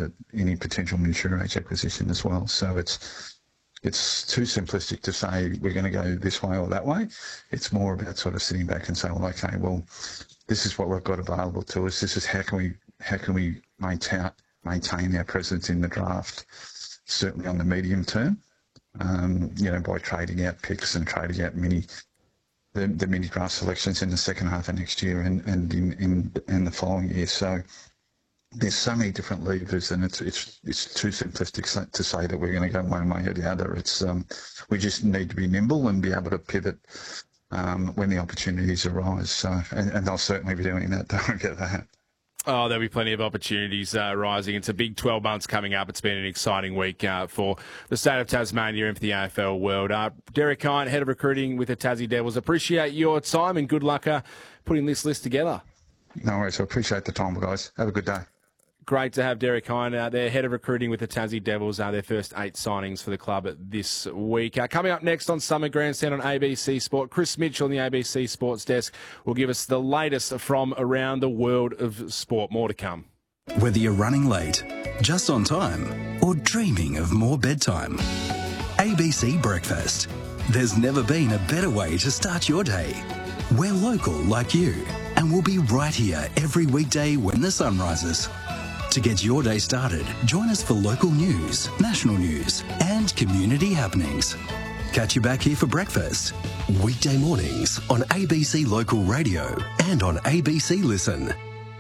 any potential mature age acquisition as well. So it's too simplistic to say we're going to go this way or that way. It's more about sort of sitting back and saying, well, okay, well, this is what we've got available to us. This is how can we maintain our presence in the draft, certainly on the medium term, by trading out picks and trading out the mini draft selections in the second half of next year and in the following year. So there's so many different levers, and it's too simplistic to say that we're going to go one way or the other. It's we just need to be nimble and be able to pivot when the opportunities arise. So and they'll certainly be doing that. Don't forget that. Oh, there'll be plenty of opportunities rising. It's a big 12 months coming up. It's been an exciting week for the state of Tasmania and for the AFL world. Derek Kine, Head of Recruiting with the Tassie Devils. Appreciate your time and good luck putting this list together. No worries. I appreciate the time, guys. Have a good day. Great to have Derek Kine out there, Head of Recruiting with the Tassie Devils. Their first 8 signings for the club this week. Coming up next on Summer Grandstand on ABC Sport, Chris Mitchell on the ABC Sports Desk will give us the latest from around the world of sport. More to come. Whether you're running late, just on time, or dreaming of more bedtime, ABC Breakfast. There's never been a better way to start your day. We're local like you, and we'll be right here every weekday when the sun rises. To get your day started, join us for local news, national news, and community happenings. Catch you back here for breakfast. Weekday mornings on ABC Local Radio and on ABC Listen.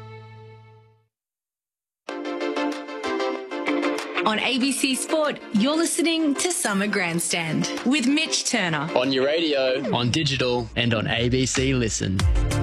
On ABC Sport, you're listening to Summer Grandstand with Mitch Turner. On your radio, on digital, and on ABC Listen.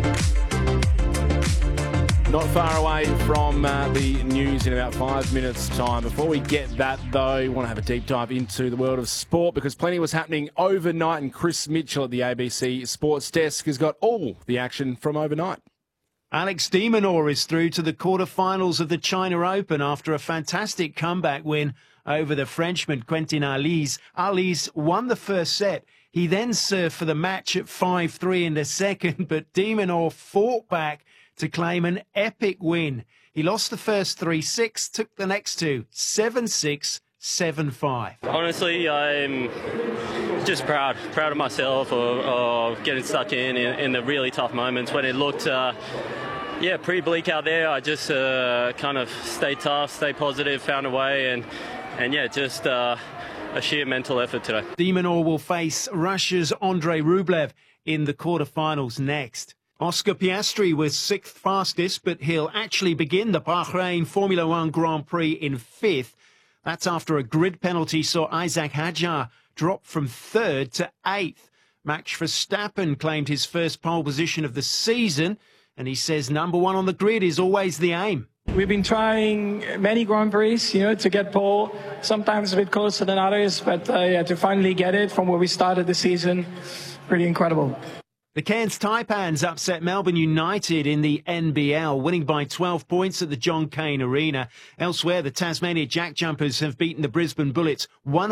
Not far away from the news in about 5 minutes' time. Before we get that, though, we want to have a deep dive into the world of sport because plenty was happening overnight, and Chris Mitchell at the ABC Sports Desk has got all the action from overnight. Alex de Minaur is through to the quarterfinals of the China Open after a fantastic comeback win over the Frenchman Quentin Halys. Halys won the first set. He then served for the match at 5-3 in the second, but de Minaur fought back to claim an epic win. He lost the first 3-6, took the next two 7-6, 7-5. Honestly, I'm just proud of myself of getting stuck in the really tough moments when it looked pretty bleak out there. I just kind of stayed tough, stayed positive, found a way, and just a sheer mental effort today. De Minaur will face Russia's Andrei Rublev in the quarterfinals next. Oscar Piastri was 6th fastest, but he'll actually begin the Bahrain Formula One Grand Prix in 5th. That's after a grid penalty saw Isaac Hadjar drop from 3rd to 8th. Max Verstappen claimed his first pole position of the season, and he says number 1 on the grid is always the aim. We've been trying many Grand Prix, to get pole, sometimes a bit closer than others, but to finally get it from where we started the season, pretty incredible. The Cairns Taipans upset Melbourne United in the NBL, winning by 12 points at the John Cain Arena. Elsewhere, the Tasmania Jack Jumpers have beaten the Brisbane Bullets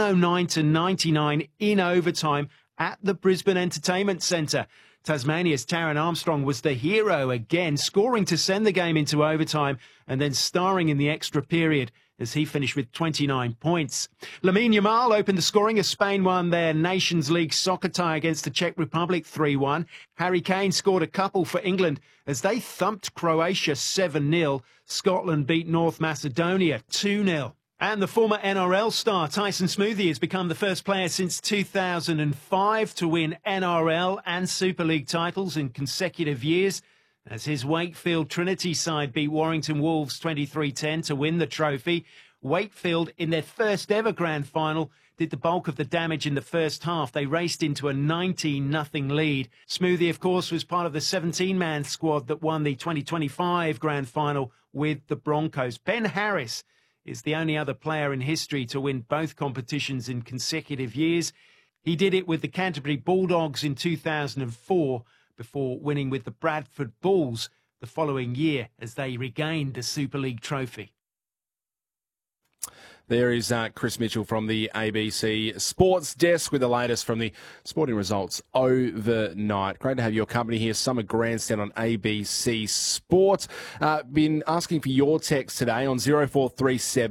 109-99 in overtime at the Brisbane Entertainment Centre. Tasmania's Taran Armstrong was the hero again, scoring to send the game into overtime and then starring in the extra period as he finished with 29 points. Lamine Yamal opened the scoring as Spain won their Nations League soccer tie against the Czech Republic 3-1. Harry Kane scored a couple for England as they thumped Croatia 7-0. Scotland beat North Macedonia 2-0. And the former NRL star Tyson Smoothy has become the first player since 2005 to win NRL and Super League titles in consecutive years, as his Wakefield Trinity side beat Warrington Wolves 23-10 to win the trophy. Wakefield, in their first ever grand final, did the bulk of the damage in the first half. They raced into a 19-0 lead. Smoothy, of course, was part of the 17-man squad that won the 2025 grand final with the Broncos. Ben Harris is the only other player in history to win both competitions in consecutive years. He did it with the Canterbury Bulldogs in 2004, before winning with the Bradford Bulls the following year as they regained the Super League trophy. There is Chris Mitchell from the ABC Sports Desk with the latest from the sporting results overnight. Great to have your company here. Summer Grandstand on ABC Sport. Been asking for your text today on 0437